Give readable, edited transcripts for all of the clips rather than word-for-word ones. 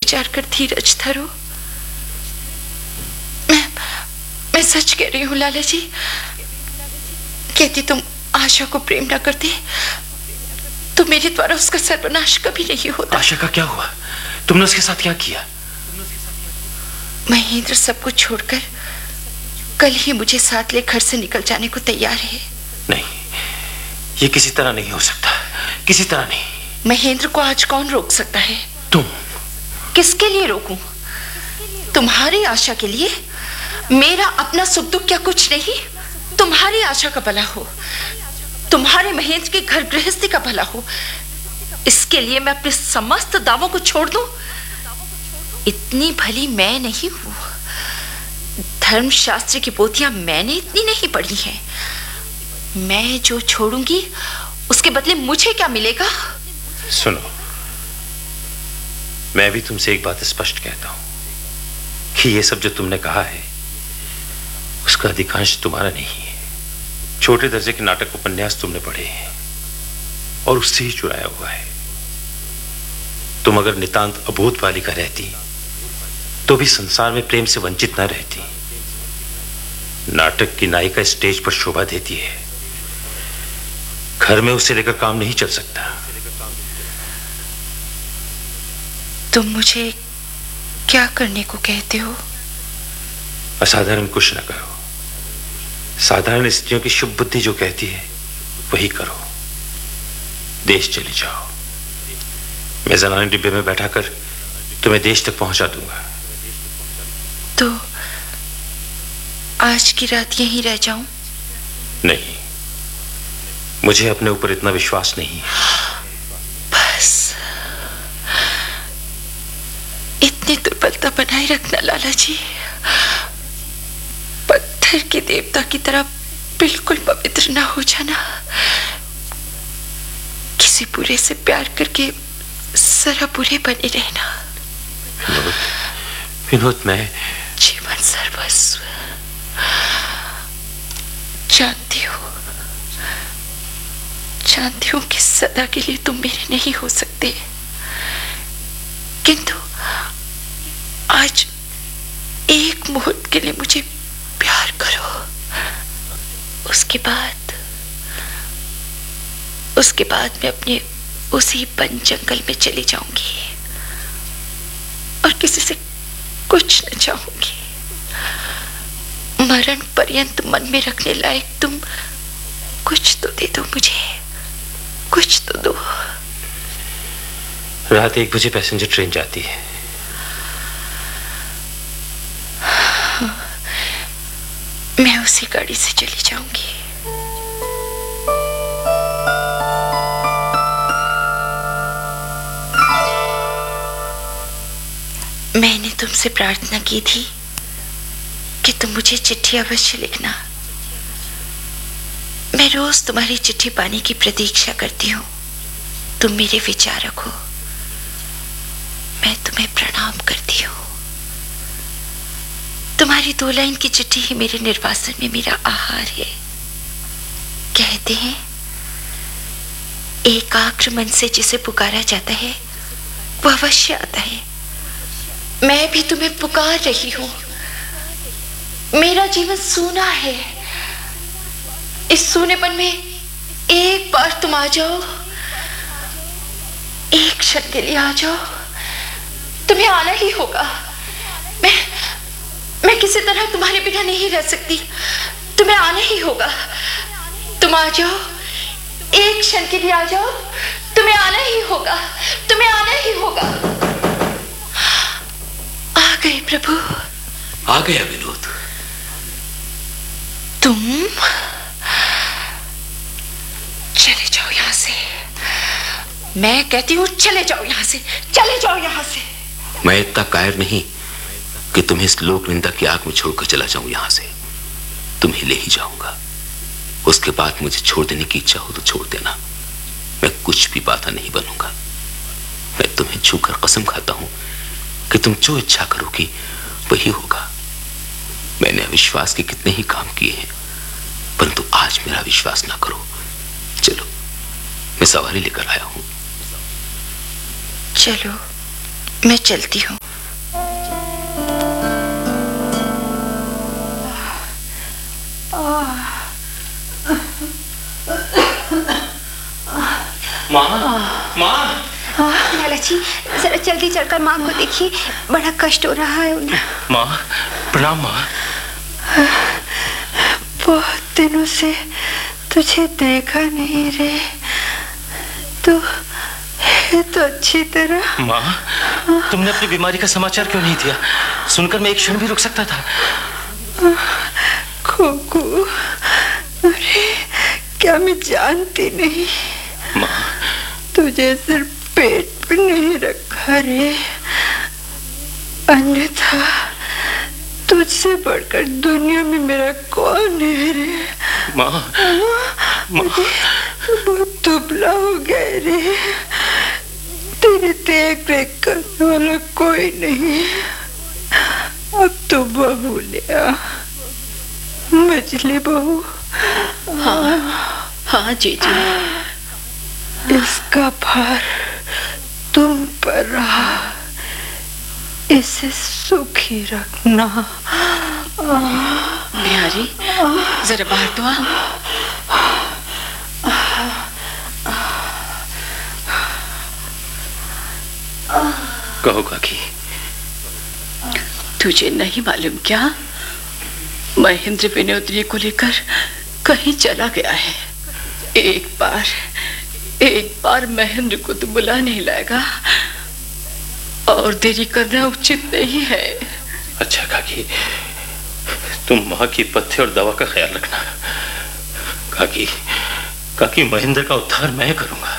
विचार कर धीरज धरो। मैं सच कह रही हूँ लाला जी। कहती तुम आशा को प्रेम न करते तो मेरे द्वारा उसका सर्वनाश कभी नहीं होता। आशा का क्या हुआ? तुमने उसके साथ क्या किया? महेंद्र सब कुछ छोड़कर कल ही मुझे साथ ले घर से निकल जाने को तैयार है। नहीं, ये किसी तरह नहीं हो सकता, किसी तरह नहीं। महेंद्र को आज कौन रोक सकता है? तुम। किसके लिए रोकूं? तुम्हारी आशा के लिए? मेरा अपना सुख दुख क्या कुछ नहीं? तुम्हारी आशा का भला हो, तुम्हारे महेंद्र के घर गृहस्थी का भला हो, इसके लिए मैं अपने समस्त दावों को छोड़ दूं? इतनी भली मैं नहीं हूं। धर्मशास्त्र की पोथियां मैंने इतनी नहीं पढ़ी हैं। मैं जो छोड़ूंगी उसके बदले मुझे क्या मिलेगा? सुनो, मैं भी तुमसे एक बात स्पष्ट कहता हूं कि ये सब जो तुमने कहा है उसका अधिकांश तुम्हारा नहीं है। छोटे दर्जे के नाटक उपन्यास तुमने पढ़े हैं और उससे ही चुराया हुआ है। तुम अगर नितांत अबोध बालिका रहती तो भी संसार में प्रेम से वंचित न रहती। नाटक की नायिका स्टेज पर शोभा देती है, घर में उसे लेकर काम नहीं चल सकता। तुम मुझे क्या करने को कहते हो? असाधारण कुछ न करो। साधारण स्त्रियों की शुभ बुद्धि जो कहती है वही करो। देश चले जाओ। मैं जनानी डिब्बे में बैठाकर तुम्हें देश तक पहुंचा दूंगा। तो आज की रात यहीं रह जाऊं? नहीं, मुझे अपने ऊपर इतना विश्वास नहीं है। बस इतनी दुर्बलता बनाए रखना लाला जी। पत्थर के देवता की तरह बिल्कुल पवित्र ना हो जाना। किसी बुरे से प्यार करके जरा बुरे बने रहना। विनोद, मैं जीवन सर्वस्व जानती हूं कि सदा के लिए तुम मेरे नहीं हो सकते, किंतु आज एक मुहूर्त के लिए मुझे प्यार करो। उसके बाद मैं अपने उसी वन जंगल में चली जाऊंगी और किसी से कुछ न चाहूंगी। मरण पर्यंत मन में रखने लायक तुम कुछ तो दे दो मुझे, कुछ तो दो। रात 1 बजे पैसेंजर ट्रेन जाती है। मैं उसी गाड़ी से चली जाऊंगी। मैंने तुमसे प्रार्थना की थी कि तुम मुझे चिट्ठी अवश्य लिखना। मैं रोज तुम्हारी चिट्ठी पाने की प्रतीक्षा करती हूँ। तुम मेरे विचारक हो। मैं तुम्हें प्रणाम करती हूँ। तुम्हारी 2 लाइन की चिट्ठी ही मेरे निर्वासन में मेरा आहार है। कहते हैं एकाग्र मन से जिसे पुकारा जाता है वो अवश्य आता है। मैं भी तुम्हें पुकार रही हूं। मेरा जीवन सूना है। इस सूनेपन में एक बार तुम आ जाओ, एक क्षण के लिए आ जाओ। तुम्हें आना ही होगा। मैं किसी तरह तुम्हारे बिना नहीं रह सकती। तुम्हें आना ही होगा। तुम आ जाओ, एक क्षण के लिए आ जाओ। तुम्हें आना ही होगा, तुम्हें आना ही होगा। आ गए प्रभु। आ गया विनोद। तुम चले जाओ यहां से। मैं कहती हूं चले जाओ यहां से, चले जाओ यहां से। मैं इतना कायर नहीं कि तुम्हें इस लोक निंदा की आग में छोड़कर चला जाऊं यहां से। तुम्हें ले ही जाऊंगा। उसके बाद मुझे छोड़ देने की इच्छा हो तो छोड़ देना। मैं कुछ भी बाधा नहीं बनूंगा। मैं तुम्हें छूकर कसम खाता हूं कि तुम जो इच्छा करोगी वही होगा। मैंने अविश्वास के कितने ही काम किए हैं, परंतु आज मेरा विश्वास ना करो। चलो, मैं सवारी लेकर आया हूं। चलो, मैं चलती हूं। माँ। लाला जी, जरा जल्दी चलकर माँ को देखिए, बड़ा कष्ट हो रहा है उन्हें। माँ, प्रणाम माँ। बहुत दिनों से तुझे देखा नहीं रे, तू है तो अच्छी तरह। माँ, तुमने अपनी बीमारी का समाचार क्यों नहीं दिया? सुनकर मैं एक क्षण भी रुक सकता था। खोकू, अरे क्या मैं जानती नहीं? माँ, तुझे सिर्फ पेट पे नहीं रखा रे, अन्यथा तुझसे बढ़कर दुनिया में मेरा कौन है रे? माँ, माँ। बहुत दुबला हो गया रे, तेरे देख रेख करने वाला कोई नहीं। अब तो बहू ले आ, मछली बहू। हाँ जीजी, इसका भार तुम पर रहा, इसे सुखी रखना। बिहारी, जरा बाहर तो आ। कहो काकी। तुझे नहीं मालूम क्या? महेंद्र विनोदनी को लेकर कहीं चला गया है। एक बार महेंद्र को तो बुला नहीं लाएगा, और देरी करना उचित नहीं है। अच्छा काकी, तुम माँ की पथ्य और दवा का ख्याल रखना। काकी, महेंद्र का उद्धार मैं करूंगा।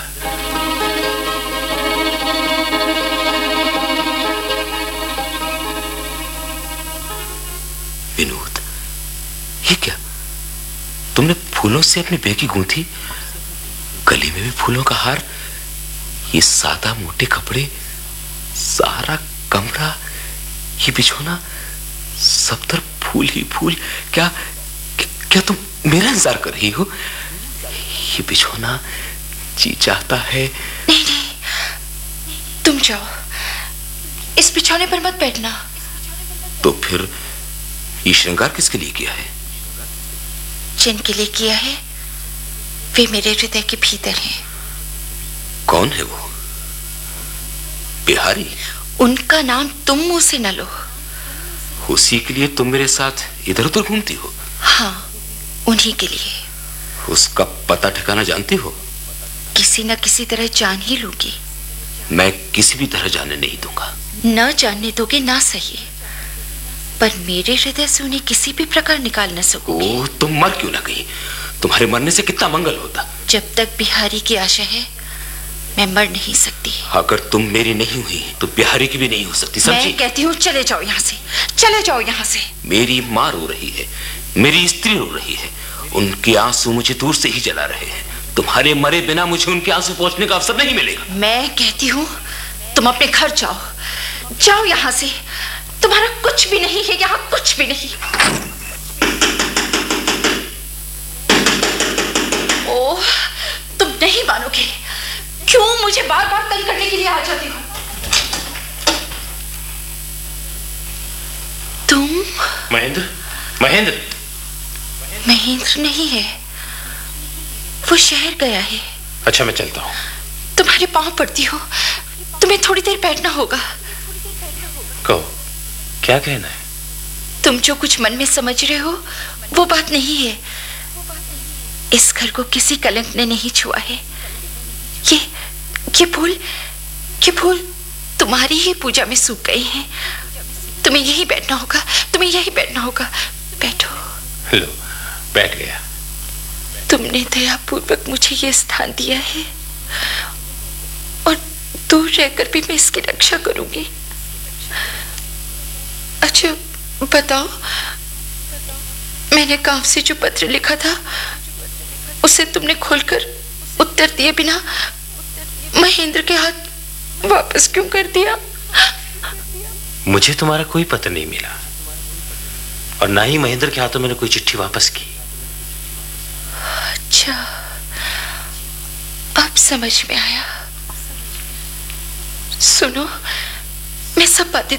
विनोद, ये क्या? तुमने फूलों से अपनी बेकी गूंथी, गले में भी फूलों का हार, ये सादा मोटे कपड़े, सारा कमरा, ये बिछोना, सब तरफ फूल ही फूल। क्या तुम मेरा इंतजार कर रही हो? ये बिछोना जी चाहता है। नहीं, तुम जाओ, इस बिछौने पर मत बैठना। तो फिर ये श्रृंगार किसके लिए किया है? जिनके लिए किया है वे मेरे हृदय के भीतर हैं। कौन है वो? बिहारी? उनका नाम तुम मुंह से न लो। उसी के लिए तुम मेरे साथ इधर उधर घूमती हो? हाँ, उन्हीं के लिए। उसका पता ठिकाना जानती हो? किसी न किसी तरह जान ही लूंगी। मैं किसी भी तरह जानने नहीं दूंगा। न जानने दोगे ना सही, पर मेरे हृदय से उन्हें किसी भी प्रकार निकाल न सकोगे। ओह, तुम मर क्यों ना गई? तुम्हारे मरने से कितना मंगल होता। जब तक बिहारी की आशा है, मैं मर नहीं सकती। अगर तुम मेरी नहीं हुई तो बिहारी की भी नहीं हो सकती, समझी? मैं कहती हूँ चले जाओ यहाँ से, चले जाओ यहाँ से। मेरी माँ रो रही है, मेरी स्त्री रो रही है, उनके आंसू मुझे दूर से ही जला रहे हैं। तुम्हारे मरे बिना मुझे उनके आंसू पहुंचने का अवसर नहीं मिलेगा। मैं कहती हूँ तुम अपने घर जाओ, जाओ यहाँ से। तुम्हारा कुछ भी नहीं है यहाँ, कुछ भी नहीं। ओह, तुम नहीं मानोगे, क्यों मुझे बार बार तंग करने के लिए आ जाती हो? तुम? महेंद्र महेंद्र नहीं है, वो शहर गया है। अच्छा, मैं चलता हूँ। तुम्हारे पांव पड़ती हो, तुम्हें थोड़ी देर बैठना होगा। कहो, क्या कहना है? तुम जो कुछ मन में समझ रहे हो वो बात नहीं है। इस घर को किसी कलंक ने नहीं छुआ है। ये फूल तुम्हारी ही पूजा में सूख गए हैं। तुम्हें यही बैठना होगा, तुम्हें यही बैठना होगा। बैठो। लो, बैठ गया। तुमने दयापूर्वक मुझे ये स्थान दिया है, और दूर रहकर भी मैं इसकी रक्षा करूंगी। अच्छा बताओ, मैंने गांव से जो पत्र लिखा था उसे तुमने खोलकर उत्तर दिए बिना महेंद्र के हाथ वापस क्यों कर दिया? मुझे तुम्हारा कोई पत्र नहीं मिला, और ना ही महेंद्र के हाथों मैंने कोई चिट्ठी वापस की। अच्छा, अब समझ में आया। सुनो, मैं सब बातें